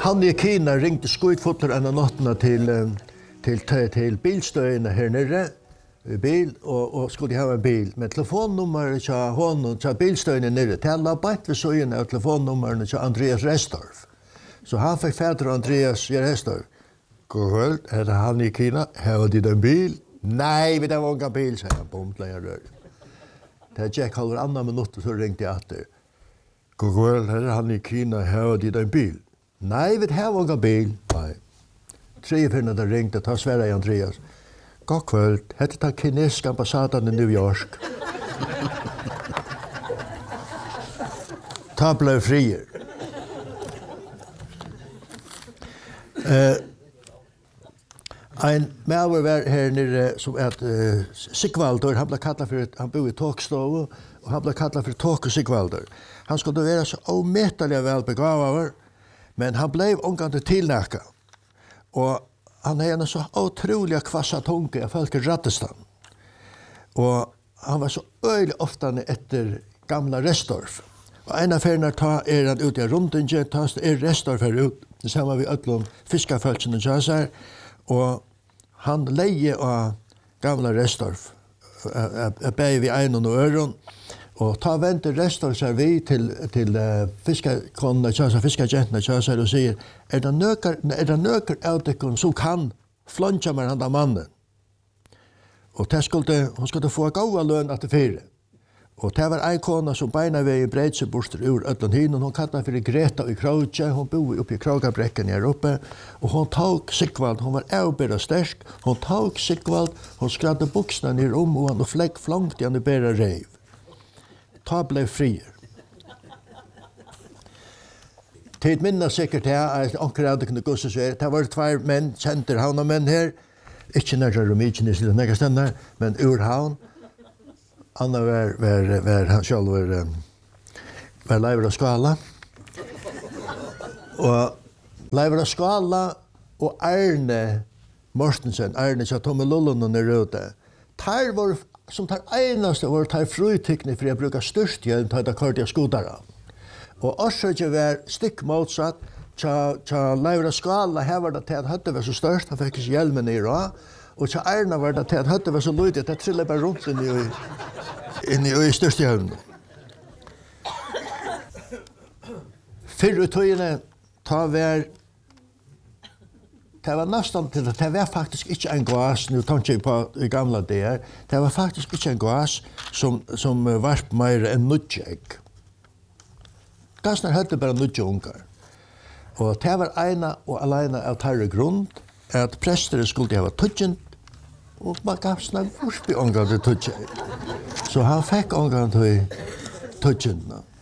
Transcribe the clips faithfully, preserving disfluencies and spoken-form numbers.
Han i Kina ringte skutfotler en av nattene til, til, til, til bilstøyene her nere, bil, og, og skulle ha en bil. Men telefonnummeret til honom, til bilstøyene nere, til la bætt ved søyene av telefonnummerne til Andreas Restorff. Så han fikk fader Andreas Restorff. God kveld, er det han i Kina? Har de en bil? Nei, vi har ikke en bil, sier han på omtlengen. Det gikk halver annan minutt, så ringte jeg etter. God kveld, her er han i Kina, har de en bil? Nei, vi har ikke en bil. Nei. Tre finner det ringte, ta Sverige Andreas. God kveld, hette den kinesiske ambassaden i New York. Ta ble frier. Uh, en maver var her nere som at uh, Sigvaldur, han ble kallet for, han bor i Tåkstov, og han ble kallet for Tåk og Sigvaldur. Han skulle være så omettelig velbegavet, men han ble omgående tilnækket. Og han er en så utrolig kvassa tunge av folk i Rattestan. Og han var så øyelig ofte etter gamla Restorff. Og en av feriene ta er han ute i rundingen, ta er Restorff her ut, det samme vi ødlom fiskarfølsene kjøser, og han leie av gamla Restorff, jeg beie vi ein og øren, og ta vente Restorff seg vi til, til uh, fiskarkonene kjøser, fiskargentene kjøser, og sier, er det nøker, er det nøker av dekken som kan flonja med han da mannen? Og det skulle, hun skulle få gode løn etter fire. Og det var en kona som beina vei i Breitseborster ur Ødlund hin, og hun kallet for Greta i Krautje, hun bor oppe i Kragabrekken her oppe, og hun tok Sigvald, hun var avbæra sterk, hun tok Sigvald, hun skradde buksene ned om, og han flekk flangt i han i bæra reiv. Ta ble frier. Tid minna sikkert her, jeg anker av det kunne gusse seg, det var tvær menn, kjenter havna menn her, ikke nærmere Romikines eller nægge stender, men ur havn. Anna var, var, var han selv var, var Leivra Skala. Og Leivra Skala og Arne Mortensen, Arne som Tomme Lullunen er ute, tar var, som tar eneste var tar frutikne for jeg bruker styrsthjelm til det korte skudere. Og også ikke var stikk motsatt, til Leivra Skala her var det til at høtte var så størst, han fikk ikke hjelmen i rå, og til Arne var det til at høtte var så lydig, at det trillet bare rundt inn i, inn i, i største hjørnet. Fyrre tøyene, ta var, det var nesten til at det var faktisk ikke en gass, nu tar jeg på i gamle der, det var faktisk ikke en gass som, som varp mer enn nødjegg. Gassene høtte bare nødje unger. Og det var ena og alene av tarre grunn, at prester skulle ha tødjen, og man gav sånn vorspy omgang til tødjen. Så han fikk omgang til tødjen.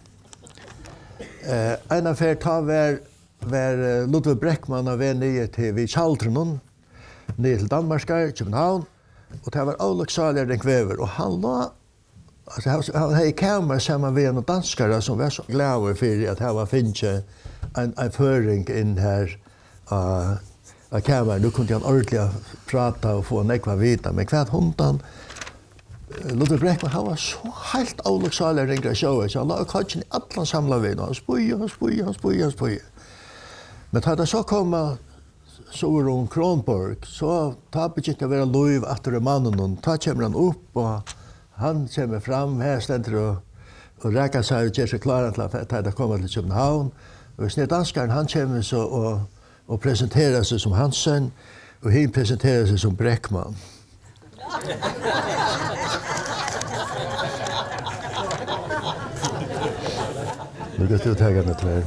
Eh, en av fer ta var, var Ludvig Breckmann av ved nye til vid Kjaldrunnen, nye til Danmarskar, København, og det var Oloksalier den kvever, og han la, altså han, han hadde kamer sammen med en danskere som var så glade for at han var finnet en, en føring inn her uh, av kameran. Nu kunde han ordentligt prata och få en ekva vita, men kvart hundan Ludvig Breckmann, han var så helt avloksalig ringre showet, så han la kanskje i alla samla vid, og han spøyer, han spøyer, han spøyer, han spøyer. Men da det så kom Soron Kronborg, så ta begynte å være lov etter mannen, og ta kommer han opp, og han kommer fram her, stender og, og reker seg og gjør seg klare til at det kommer til København. Og hvis danskeren, han kommer så og, og presenterer seg som Hansen, og han presenterer seg som Breckmann. Nu går det att ta med tvär.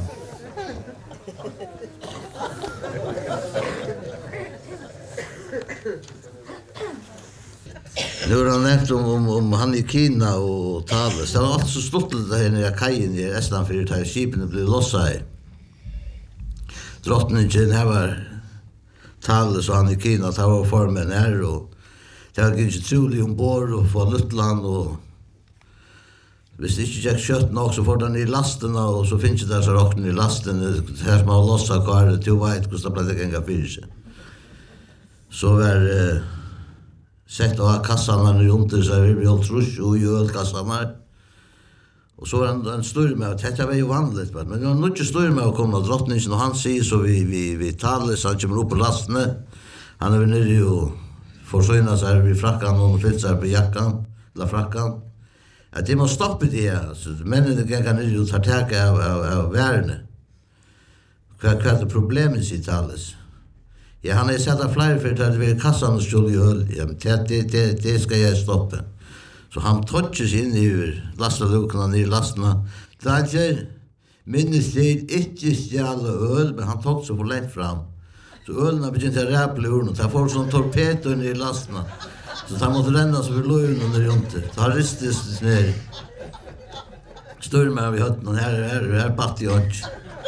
Nu har han nämnt om, om, om han i Kina och Thales. Det var alltid så stort det här nere i kajen i Estland för att här skipen blev lossa här. Drottningen här var Thales och han i Kina, det var formen här och det var inte troligt ombord och få Luttland och hvis det ikke gikk kjøtt nok, så får den i lasten, og så finnes det så råknen i lasten, her som har losset karet, til å veit hvordan det ble det genga fyrir seg. Så var eh, sett av kassene rundt det, så vi ble trus og gjølkassene. Och så var han en stor med att det var ju vanligt, men det var nog inte stor med att komma drottningen och han säger så vi vi vi talar så han kommer upp på lasten. Han är nere ju försöna sig vid frackan och fylla sig på jackan, la frackan. Att det måste stoppa det här, så männen kan kan ju ta tag av av, av värne. Vad vad är problemet sitt alles? Ja, han är satt av flyer för att vi kassan och skulle ju öl. Ja, det det det det ska jag stoppa. Så han touches in i lastalukarna ner lasterna. Därför minns det inte stjäla öl, men han tog så för lätt fram. Så ölen har begynt att räpla ur och ta folk som torpedo ner i lasterna. Så han måste ränna sig för löjlen under jonte. Så han ristes ner. Större med vi hört någon här, här, här batt jag inte.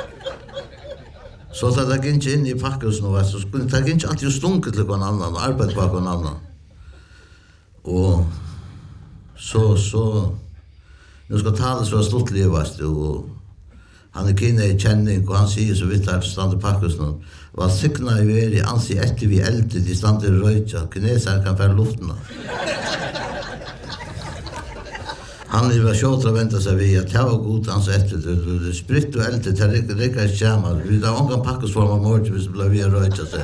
Så att det gick in i packhusen och så skulle det inte alltid stunket till någon annan och arbeta på någon annan. Och så så nu ska talas för stort levast och han är kvinna i känning och han säger så vitt att stanna packhusen. Vad sykna ju är i ansi efter vi äldre de stannar i röjtja. Kineser kan färra luften. Han är väl tjåt att vänta sig vid att det var god hans efter. Det spritt och äldre till det räcker ett kärmar. Vi har ångan packosform av morgon hvis det blir vi röjtja sig.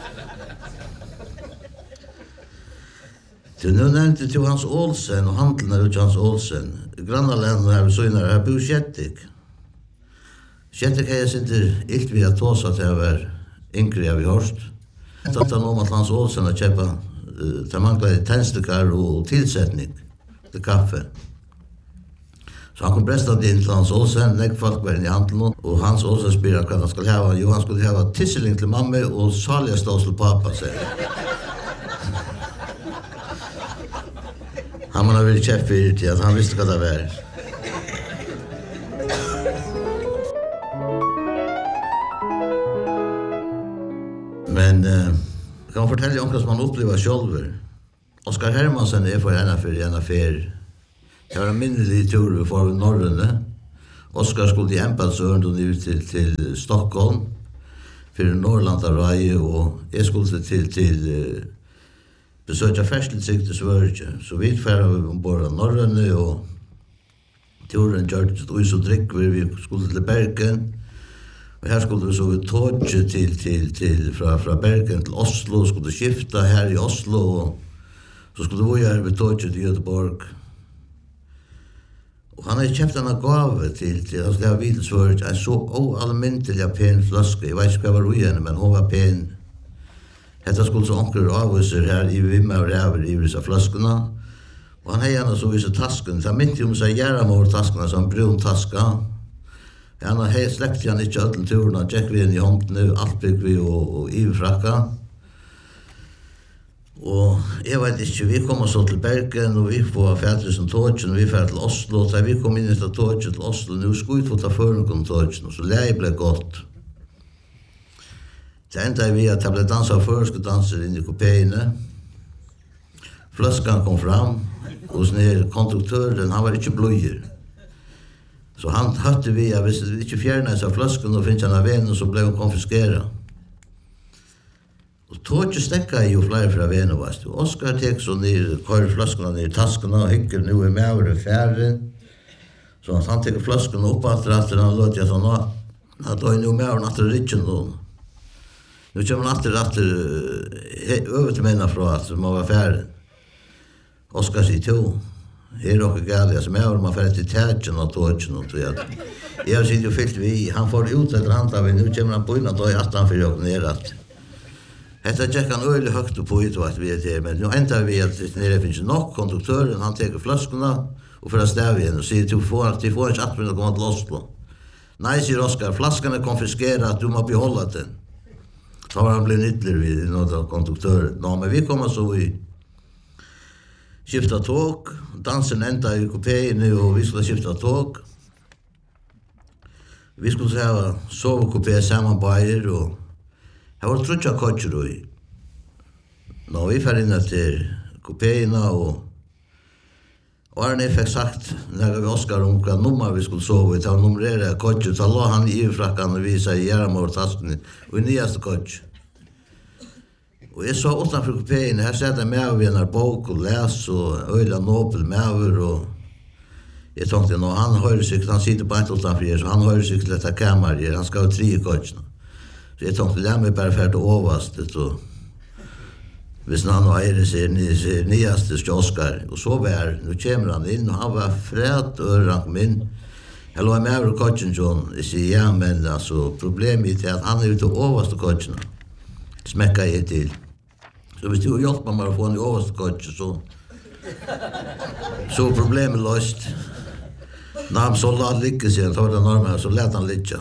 Till nu nämnde till Hans Olsen och handlarna ut Hans Olsen. Grannaländerna här vid Söjnar här bor Kjettik. Kjettik har jag inte illt vid att ta så att jag var yngre jag vid hörst. Så att han om att Hans Olsen har köpa uh, manglade tändstekar och tillsättning till kaffe. Så han kom brestande in till Hans Olsen, när folk var inne i handeln och Hans Olsen spyrar vad han skulle ha. Jo, han skulle ha tisseling till mamma och salja stås till pappa, säger han man har väl chef för det att han visste vad det var. Men eh, jag kan fortälja om vad man upplever själv. Oskar Hermansen är för en affär, en affär. Det var en minnelig tur vi får i Norrland. Oskar skulle till Empadsörn och ut till, till Stockholm för Norrlandarai och jag skulle till, till uh, besöka färstelsikt i Sverige. Så vi färde ombord av Norrland och turen gjorde och så drick vi, vi skulle till Bergen. Och här skulle vi så tåg till, till, till, från, från Bergen till Oslo, skulle skifta här i Oslo och så skulle vi göra vid tåg till Göteborg. Och han har köpt en gåva till, till att ha vilsvört en så oallmäntiga pen flaska. Jag vet inte vad var igen, men hon var pen. Detta skulle så onkel avviser här i vimma och räver i vissa flaskorna. Och han har gärna så vissa tasken. Han mitt om sig Järamor taskarna som brun taska. Han har släppt han inte ödlen turerna. Jack vi in i hånden nu, allt bygg vi och, och ivfracka. Och jag vet inte, vi kommer så till Bergen och vi får färdigt som tågen och vi får till Oslo. Så vi kom in i tågen till Oslo. Nu ska vi få ta förrän tågen och så läge blev gott. Det enda vi att jag blev dansad och förskodanser in i kupéerna. Flaskan kom fram och sen konduktören, han var inte blöjer. Så han hörde vi att hvis vi inte fjärna sig av flaskan och finns han av vän och så blev hon konfiskerad. Och tåget stäckade ju flera från vänner, varst du. Oskar tek så ner, kör flaskorna ner i taskarna och hycker nu är med över färden. Så han tek flaskorna upp att ratten och låter jag så att då är nu med över natten ritchen då. Nu kommer han alltid ratten över till männa från att man var färden. Oskar säger to. Här är också galia som är över man färd till tätchen och tågen och jag. Jag sitter ju fyllt vi. Han får ut ett hand av nu kommer han på innan då är attan för jag nerat. Hetta Jack han öle högt på ut vad vi är men nu ändrar vi att när det finns nog konduktören han tar flaskorna och för att stäva igen och säger till får att får inte att komma till Oslo. Nej, säger Oskar, flaskan är konfiskerad, du måste behålla den. Så har han blivit ytterligare vid något konduktör. Nå, men vi kommer så i skifta tåg, dansen ända i kupéen nu och vi skulle skifta tåg. Vi skulle ha sovkupé samman på er och jag var trutja kotscher i. Nå, vi fär inna till kupéerna och Arne fick sagt när vi Oskar om vilka nummer vi skulle sova i. Ta numrera kotscher, så la han i frackan och visa i Järamor-tasken och i nyaste kotsch. Och jag sa utanför kupéerna, här sätter jag med av en bok och läs och öjla nobel med över och Jag tänkte nå han hör sig han sitter på ett utanför så han hör sig till detta kammare han ska ha tre coacherna. Så jag tänkte lämna mig bara för att överst så hvis han och är det ni nyaste Oskar och så var nu kommer han in och han var frätt och min jag låg med över coachen John i sig ja men alltså problemet är att han är ute överst coacherna smäcka i till så hvis du hjälper mig att få en överst coach så så problemet löst. Nam så lad ligga sig så det normalt så lät han ligga.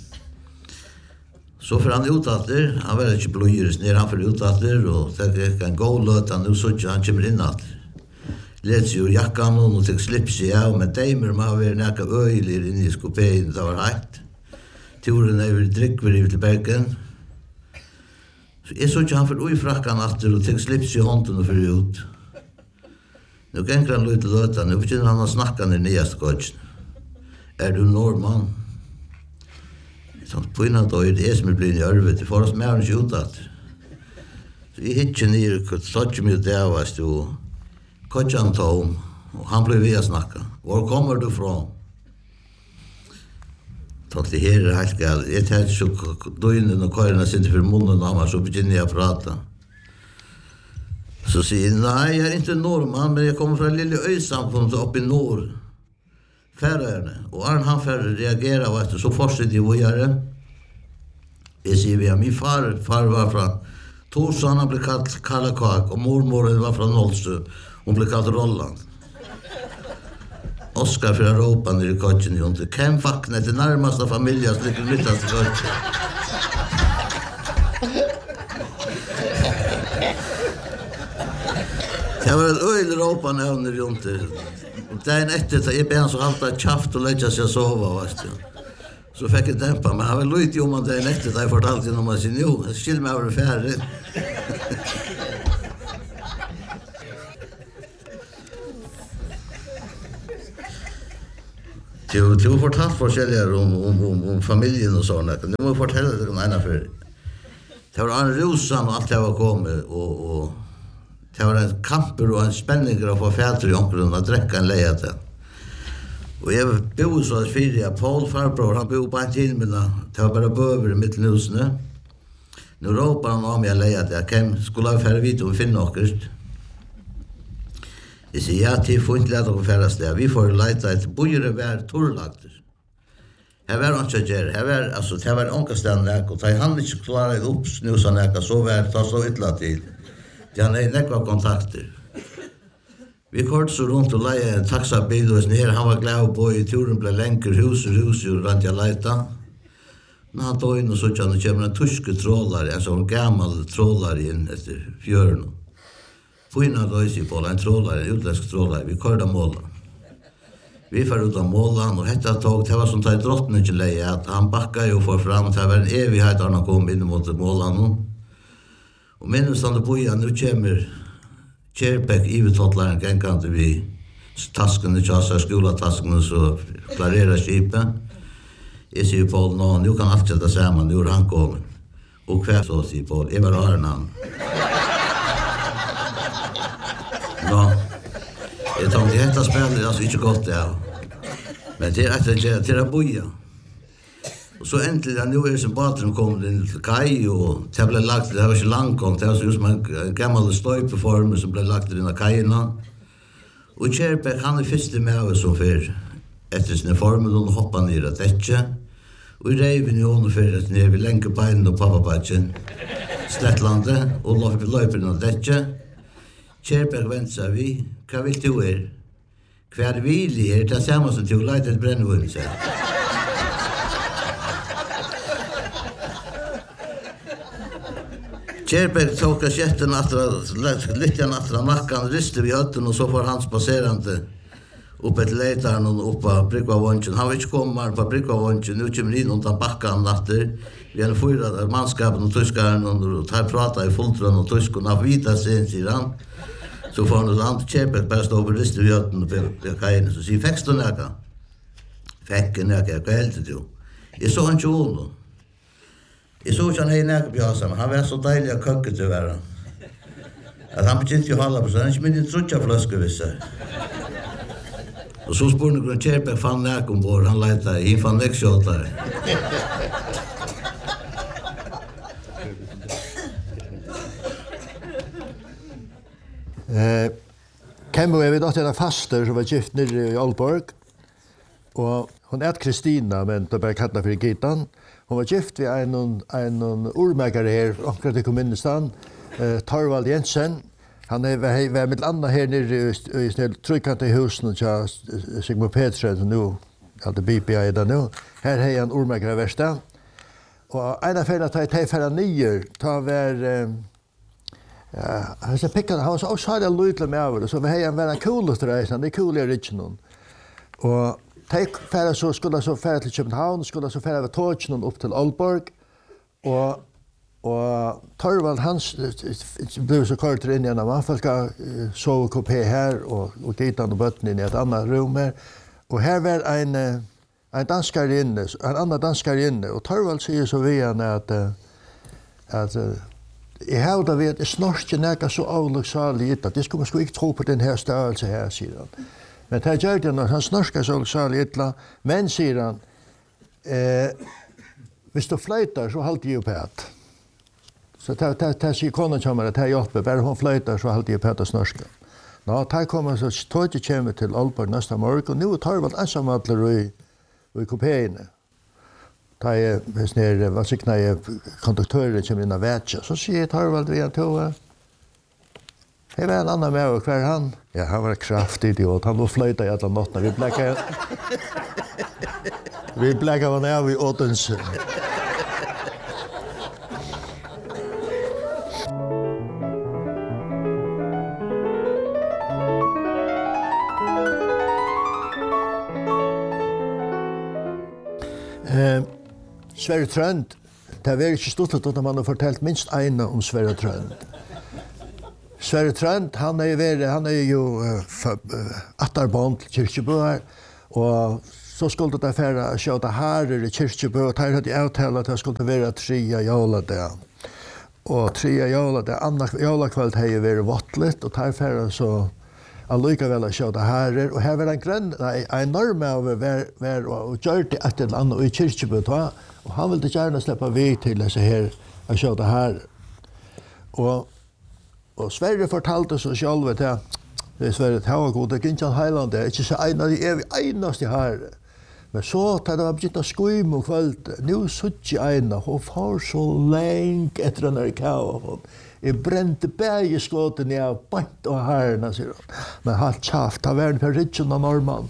Så för han utåter, han var inte blöjers ner han för utåter och det kan gå låta nu så han kommer in att. Läts ju jackan och tar slips ja men timer man var näka öjlir in i skopén det var rätt. Turen över drick vi till bänken. Så är så han för oj frackan åter och tar slips i handen och för ut. Nu kan han lite låta nu för han har snackat den nyaste coachen. Är du norrman? Så på innan då är det som blir i örvet det får oss med en skjutat. Så jag hittar ner och så mig där var du coachen Tom och han blev via snacka. Var kommer du från? Så det här är helt galet. Jag tänkte så då innan och körna sitter för munnen och så börjar jag prata. Så säger nej, jag är inte norrman men jag kommer från lilla ösamfundet uppe i norr. Färöarna. Och Arn han för reagera vet du, så fortsätter jag vidare. Jag säger vi min far, far var från Torsson han blev kallat Kallakak och mormor var från Nollstö. Hon blev kallad Rolland. Oskar för Europa ner i coachen ju inte. Kem vakna till närmaste familjen så lyckas lyckas till coachen. Jag var ett öjl Europa när ju inte. Dagen efter så jag ben så allt att chaft och lägga sig sova vet du. Så fick jag dämpa men han var lite om man dagen efter där fortalt ju när man sin jo skill mig över färre. Du du fortalt forskjelliga om om om om familjen och såna. Nu måste fortälla det kan ena för. Det var en rosan och allt det var kommit och och det var en kamper och en spänning att få fäder i omkring att dräcka en lejate. Och jag bor så att fyra, Paul farbror, han bor på en timmerna, det var bara böver i mittenhusen. Nu råpar han om jag lejate, jag kan, skulle ha färre vid och finna åkerst. Jag säger, ja, till får inte lätta att färras det. Vi får leta ett bojare vär torrlagt. Här var inte gärna, här var, alltså, det var ångestän näk, och ta han inte klara upp snusa näka, så var det så ytla till. Det han är näkva kontakter. Vi kort så runt och leie en taxabil och ner, han var glad på i turen blev längre hus och hus och rent jag leita. När han tog in och så kände kommer en tyske trålare, en sån gammal trålare in efter fjörn. Fina då i på en trålare, en utländsk trålare, vi körde målen. Vi får ut av målen och hetta tog, det var som tar drottningen leie, att han backade ju för fram, det var en evighet när han kom in mot målen. Och minns han det på igen, nu kommer Kärpek i vitottlaren gängande vi tasken i tjassa skolatasken så klarera skipen. Jag säger Paul, nå, nu kan allt sätta samman, nu är han kommen. Och kväll så säger Paul, jag var Arnan. Nå, jag tänkte, detta spelet är alltså inte gott det. Men det är att det är att boja. Och så äntligen, nu är det som baten kom till kaj och det blev lagt, det var inte langkomt, det var så just en gammal stöjpeformer som blev lagt i den här kajerna. Och Kärpek, han är först med oss som för efter sina former och hoppade ner att däcka. Och i reven i honom för att ner vid länkebeinen och pappabadgen, Slättlandet och löper att däcka. Kärpek vänt sig vi, vad vill du er? Kvar vill er, det är samma som till att leta ett brännvån, säger. Kärpek tog kassetten att lite nattra nackan ryste vid ötten och så får han spacerande upp ett letaren och upp på Bryggvavånchen. Han vill inte komma på Bryggvavånchen, nu kommer in undan backan natter. Vi har fyra manskapen och tyskaren och tar prata i fulltrön och tyskarna vita sen sidan. Så får han land Kärpek bara stå på ryste vid ötten och på kajen. Så säger, fäckst du näka? Fäcken näka, jag kan helt du. Jag såg han inte honom. Jag såg han hej näkapjasa, men han var så dejlig att köket till världen. Att han begynte ju hålla på sig, han är inte mindre trutja flaskor vissa. Och så spår någon Kärberg fann näk ombord, han letar i fann näkskjåtar. Eh, Kemmo är vi då till en faster som var gift nere i Aalborg. Och hon är Kristina, men det bara kallar för Gitan. Hon var gift vid en en urmäkare här, omkring i kommunstan, eh, Torvald Jensen. Han är var var med andra här nere i i snäll tryckande i husen och så Sigmund Petren nu hade B P I där nu. Här har en urmäkare värsta. Och en av färna tar jag för nio tar var ja, han så pickar han så så hade lite med över så vi har en väldigt coolast resa, det är cool i original. Och take färra så skulle så färra till Köpenhamn, skulle så färra över tågen upp till Aalborg och och Torvald hans blev så kort in igen man folk ska sova kupé här och och Gitan och botten i ett annat rum här. Och här var en en danskare inne, en annan danskare inne och Torvald säger så vi att att jag har det vet, det snorske näka så avlöksaligt att det skulle man skulle inte tro på den här störelse här, säger han. Men det gör det när han snorskar så avlöksaligt, men säger han, eh, hvis du flöjtar så håller jag på att. Så det säger konen kommer att det här hjälper, bara hon flöjtar så håller jag på att snorska. Nå, det kommer så tåget kommer till Aalborg nästa morgon, och nu tar vi väl ensammatler i, i kupéerna. Ta är hvis ner vad sikna är konduktören som inna vätcha så ser jag Torvald vi att toa. Det var en annan med och kvar han. Ja, han var kraftig idiot. Han var flöjta i alla nattna. Vi bläckade Vi bläckade han av i åtens. Eh Sverre Trønd, det er ikke stort at man har fortalt minst en om Sverre Trønd. Sverre Trønd, han er jo, han er jo uh, atterbånd til Kyrkjebøer, og så skulle det være å skjøte harer i Kyrkjebøer, og der hadde jeg avtalt at det skulle være trea jævla det. Og trea jævla det, andre jævla kveld har jeg vært vattlet, og der færre så allikevel å skjøte harer, og her var en grønn, nei, en norm av å være og gjøre det et eller annet i Kyrkjebøer, og han ville gjerne slippe vi til disse her å skjøte harer. Og Og Sverre fortalte så selv at det er Sverre, det var god, det er ikke en heiland, det er ikke så en av de evig eneste her. Men så, da det var begynt å skuime om kveld, nå sutt jeg ena, hun får så lenge etter den her kava. Jeg brente bæg i skåten, jeg bant av herrene, sier han. Men halt kjaft, da var han per ritjen av Norrman.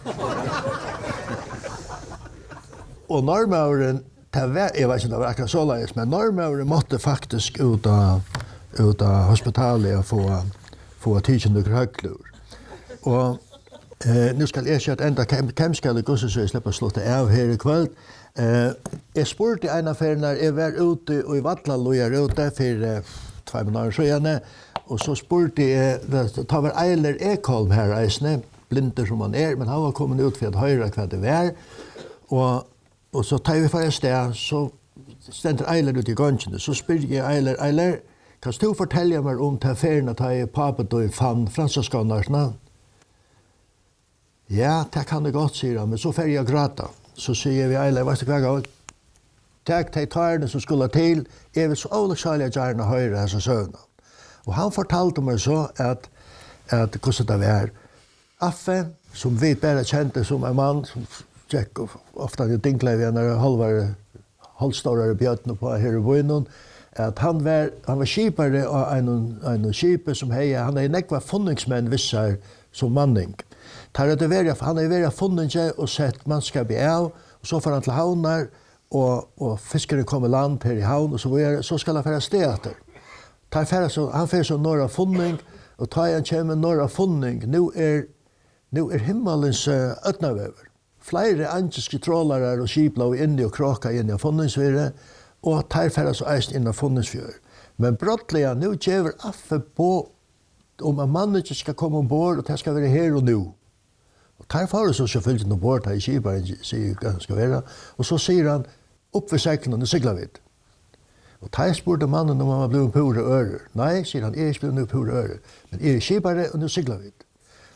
Og Norrmauren, jeg vet ikke om det var akkurat så leis, men Norrmauren måtte faktisk ut av ut av hospitalet och få få tidsen och höglur. Och eh nu ska jag säga att ända kem ska det gå så jag släpper slåta av här i kväll. Eh jag spurte en affär när jag var ute och i Valla lojar ute för två månader så igen och så spurte jag ta var Eiler Ekholm här isne blinder som man är men han var kommit ut för att höra vad det var och och så tar vi först där så ständer Eiler ut i gången så spurte jag Eiler Eiler kan du fortelle meg om til affæren at jeg pappa då fann fransaskanerna? Ja, det kan det godt, sier han, men så får jeg gråta. Så sier vi, Eile, hva skal jeg gå? Takk til tarene som skulle til, jeg vil så oversalig gjerne høre hans søvn. Og han fortalte meg så at, at hvordan det var. Affe, som vi bare kjente som en mann, som tjekk ofte i Dinklev, en av halvare, halvstårere bjøttene på her i Bøynon, at han var han var skipare av en en skipe som hei han er nekva funningsmenn vissar som manning. Tar det vera han er vera funninge og sett mannskap i av og så får han til havnar og og fiskeren kommer land her i havn og så er så skal han fara steater. Tar fara så han fer så norra funning og tar han kjem norra funning. Nu er nu er himmelens uh, øtnavever. Flere antiske trålare og skipla inne og kraka inn i funningsvire. Og tar færre så eist innan Funningsfjør. Men brottliga, nu gjør Affe på om at mannen ikke skal komme ombord, og det skal være her og nu. Og tar færre så selvfølgelig ombord, her i kibaren sier hva det skal være. Og så sier han, opp ved seglene, og sigler vidt. Og tar spurte mannen om han var blevet pure ører. Nei, sier han, jeg er ikke blevet pure ører. Men jeg er i kibaren, og nu sigler vidt.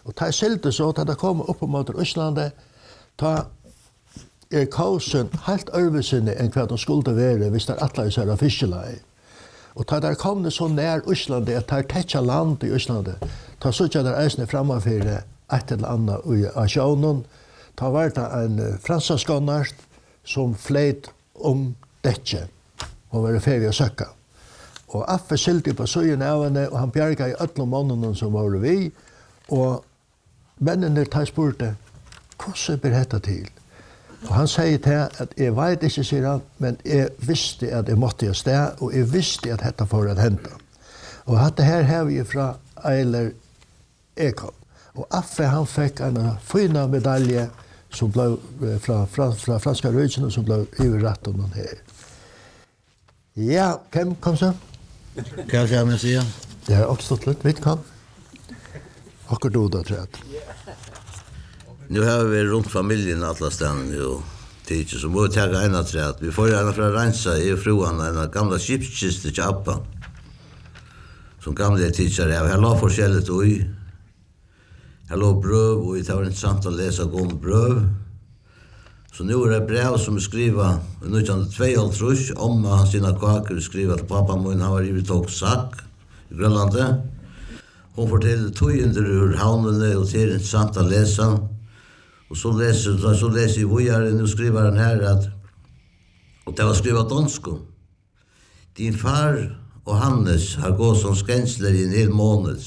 Og ta silte så, ta det kom opp mot Østlandet, ta er kausen helt ørvesinne enn hva de skulle være hvis det er atleis her av fiskelei. Og ta der kom det så nær Østlandet, at ta er tetja land i Østlandet, ta sutja der eisne framafyrir et eller annet i asjonen, ta var det en franska skånart som fleit om detje, og var ferdig å søkka. Og Affe silte på søyen av henne, og han bjerga i ødlom månene som var vi, og mennene tar spurte, hvordan blir dette til? Og han sier til at jeg vet ikke, sier han, men jeg visste at jeg måtte gjøre sted, og jeg visste at dette får at hente. Og dette her har vi fra Eiler Ekholm. Og Affe han fikk en fina medalje som ble fra, fra, fra franska røysene, som ble iverrett om den her. Ja, hvem kom så? Hva skal jeg si? Det har oppstått litt, vet kom. Akkur do da, tror jeg. Nu har vi rundt familien alla ställen jo tidigt så må vi ta en av tre. Vi får en fra rensa i fruan en gamla skipskiste til Appa. Som gamle tidsar jeg. Her lå forskjellet ui. Her lå brøv, og det var interessant å lese om brøv. Så nu er det brev som skriva i nitton tjueåtte om han sina kaker skriva til pappa min, han var i tok sak i Grønlandet. Hon forteller tøyender ur havnene, og det er interessant å lese. Og så leser, så leser jeg vågjere, nu skriver han her at, og det var skrivet dansko. Din far og Hannes har gått som skensler i en hel måned.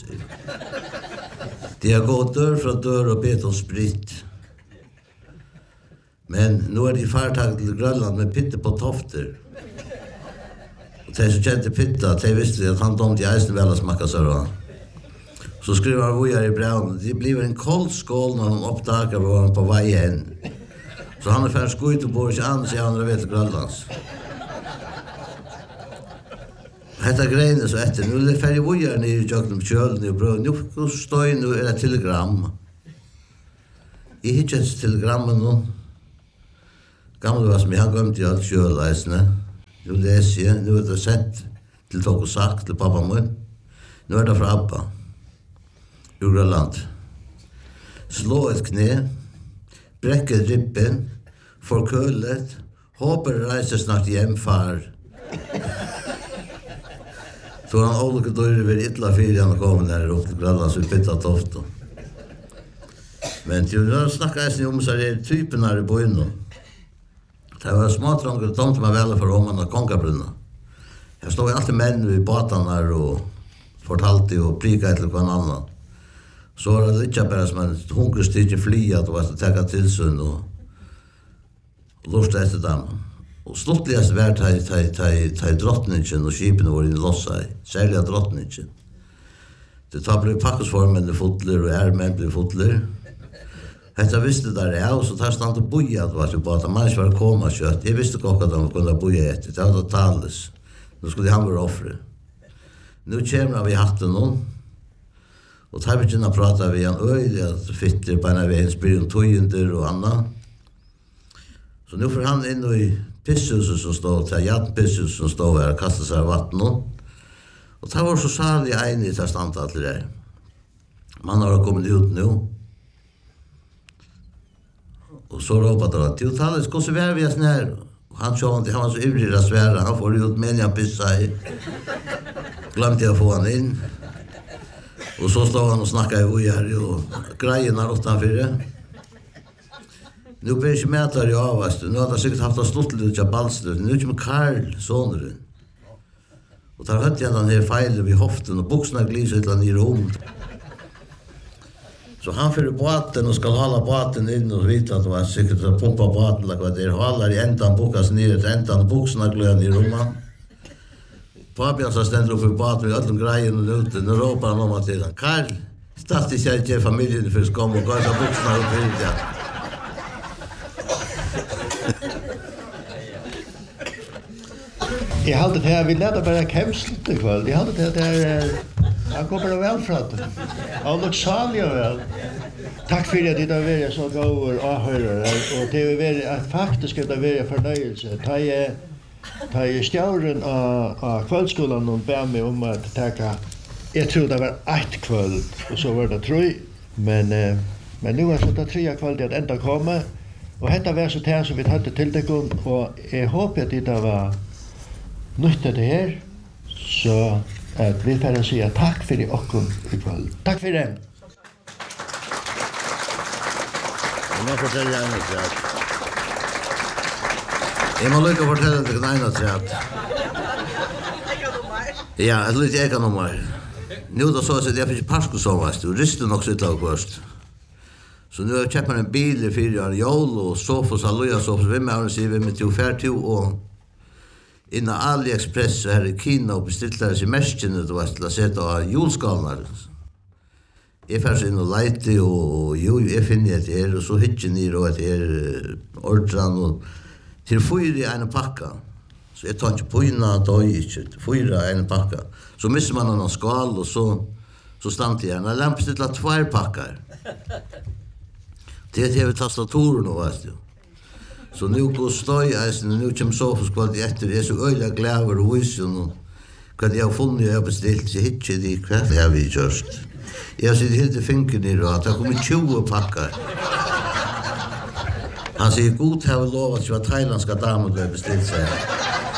De har gått dør fra dør og bedt om spritt. Men nu er de fartag til Grønland med pitte på tofter. Og de som kjente pitta, de visste at han dom til eisen vel å smakka seg av. Så skriver han vojar i brevn, det blir en kold skål når han oppdager var han på vei hen. Så han er færd skuit og bor ikke an, sier han vet Grønlands. Hetta greine så etter, nu er det færd i vojar nere i jøkken kjølen i brød, nu står nu er det telegram. Jeg hittar et telegrammen nå. Gamle var som jeg har gømt i alt kjøleisene. Nu leser jeg, nu er det sett til tok og sagt til pappa min. Nu er det fra Abba. Ur Grønland. Slå et kne, brekke ribben, forkølet, håper reiser snart hjem, far. Så han olike døyre ved ytla fyrir han kom der opp til Grønland, så vi bytta toften. Men til å snakke eisen om seg er typen her i bøyene. Det var småtrånger, de som var vel for om han og kongabrunna. Her stod alltid menn i båtene her og fortalte og prika til hver annan. Så var det litt bare som en hungerstig fly at det var til å tenke tilsyn og, og lortet etter dem. Og sluttligast var til drottningen og skipene var inne lossa i, særlig av drottningen. Det tar ble pakkesformene fotler og ærmenn ble fotler. Hetta visste der jeg, og så tar stand og boja at det var til båten. Man ikke var koma kjøtt. Jeg visste ikke at de kunne boja etter. Det var det tales. Nå skulle han være offre. Nå kommer vi hatten nå. Og tar vi ikke prata vi en øylig at fitter på en av veien spyr om tøyender og annet. Så nå får han inn i pisshuset som stod, til Jan Pisshuset som stod her og kastet seg av vatten nå. Og det var så salig enig til stand alt det der. Man har kommet ut nå. Og så råpade han, «Du taler, skal så være vi er snær?» Og han såg han var så ivrig å svære, han får ut meningen han pissa i. Glemte jeg å få han inn. Og så stod han og snakket i uger, og greien har åttan fire. Nå blir ikke med der i avvast, nå hadde han sikkert haft han stått litt av ballslut, nå er ikke med Karl, soneren. Og der høtte jeg den her feilen vid hoften, og buksene gliser et eller annet i rom. Så han fyrir båten og skal hala båten inn og vite at det var sikkert å pumpa båten eller hva det er. Halar i endan bukas nere til endan buksna gløn i romman. Fabian så stender opp i båten med öllum greien og ute. Nå råper han om at til han. Karl, start ikke jeg til familien for skam og gav buksna opp i det. Jeg hadde det her, vi leder bare kemslet i kveld. Jeg hadde det der, han går bare vel fra det. Han nok salig og vel. Takk for at det har vært så gode avhørere, og det har vært at faktisk det har vært fornøyelse. Da jeg, da jeg stjauren av, av kveldskolen og ber meg om at takka, jeg tror det var ett kveld, og så var det tre, Men, eh, men nu er så det tre kvalitet enda komme, og dette var så det som vi hadde til deg, og jeg håper at det var nytt av det her, så at vi får si takk for det okkom i kveld. Takk for det. Jeg må fortelle en og tre. Jeg må lykke å fortelle deg en og tre. Ja, et litt eka nummer. Nu då så att jag fick pasko så var det rist nog så lågt först. Så nu har jag köpt en bil i fyra jol och soffa så loja så vem har ni se vem till färt till och inna AliExpress så här i Kina och beställde sig mäsken det var att sätta julskalnar. Jag får in och lite och jo jag finner det här och så hittar ni då att det är ordran och till fyra en packa. Så jag tar inte på innan då inte fyra en packa. Så missar man någon skal och så så stannar jag när lamp stilla två packar. Det är det tastaturen och vad det. Så nu går stoj alltså nu kommer så för skvalt efter det så öliga gläver och vision och kad jag funnit jag beställt sig hit till det kväll har vi just. Jag sitter helt i finken i då att det kommer tjugo packar. Han säger god har lovat att thailändska damer har beställt sig.